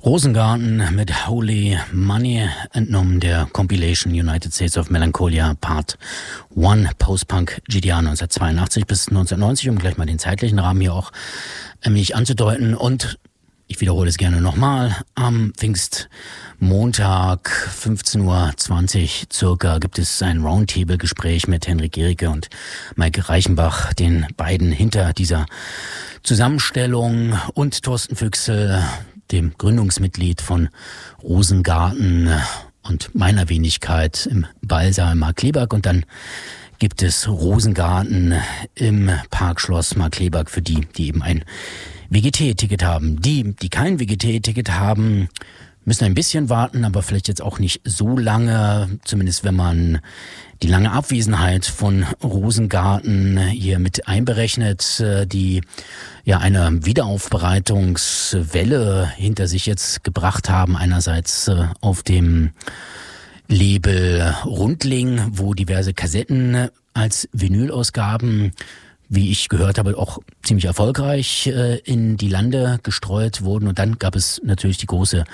Rosengarten mit Holy Money, entnommen der Compilation United States of Melancholia Part 1 Post-Punk GDR 1982 bis 1990, um gleich mal den zeitlichen Rahmen hier auch ein wenig anzudeuten. Und ich wiederhole es gerne nochmal, am Pfingstmontag 15:20 Uhr circa gibt es ein Roundtable-Gespräch mit Henrik Gericke und Maike Reichenbach, den beiden hinter dieser Zusammenstellung, und Thorsten Füchsel, dem Gründungsmitglied von Rosengarten und meiner Wenigkeit im Ballsaal Markkleeberg. Und dann gibt es Rosengarten im Parkschloss Markkleeberg für die, die eben ein WGT-Ticket haben. Die kein WGT-Ticket haben, müssen ein bisschen warten, aber vielleicht jetzt auch nicht so lange, zumindest wenn man die lange Abwesenheit von Rosengarten hier mit einberechnet, die ja eine Wiederaufbereitungswelle hinter sich jetzt gebracht haben. Einerseits auf dem Label Rundling, wo diverse Kassetten als Vinylausgaben, wie ich gehört habe, auch ziemlich erfolgreich in die Lande gestreut wurden. Und dann gab es natürlich die große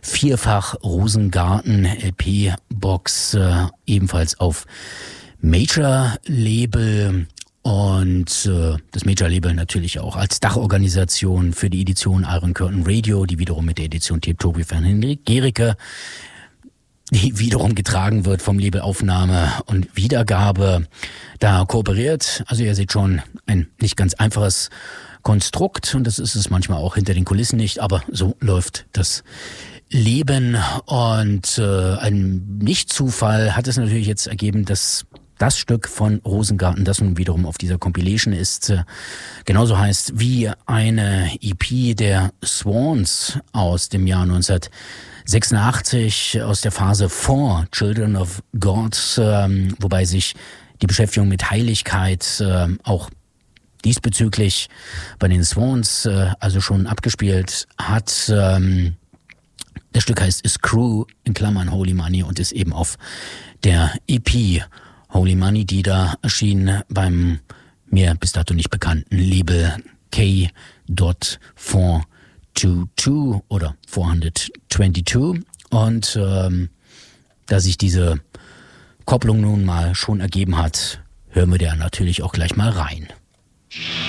Vierfach-Rosengarten-LP-Box, ebenfalls auf Major-Label. Und das Major-Label natürlich auch als Dachorganisation für die Edition Iron Curtain Radio, die wiederum mit der Edition Tape Tobi von Henrik Gericke, die wiederum getragen wird vom Label Aufnahme und Wiedergabe, da kooperiert. Also ihr seht schon, ein nicht ganz einfaches Konstrukt, und das ist es manchmal auch hinter den Kulissen nicht, aber so läuft das Leben. Und ein Nicht-Zufall hat es natürlich jetzt ergeben, dass das Stück von Rosengarten, das nun wiederum auf dieser Compilation ist, genauso heißt wie eine EP der Swans aus dem Jahr 1986, aus der Phase 4, Children of God, wobei sich die Beschäftigung mit Heiligkeit auch diesbezüglich bei den Swans also schon abgespielt hat. Das Stück heißt Screw, in Klammern Holy Money, und ist eben auf der EP Holy Money, die da erschien beim mir bis dato nicht bekannten Label K.422 oder 422. Und da sich diese Kopplung nun mal schon ergeben hat, hören wir da natürlich auch gleich mal rein.